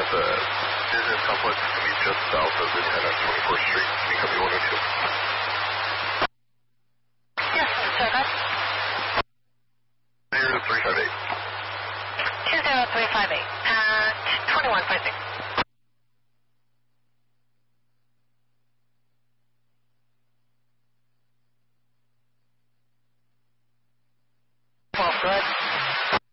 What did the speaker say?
the business complex to be just south of the 10 on 24th Street. Can you copy 102? Yes, sir. 0358. 20358 and 2156.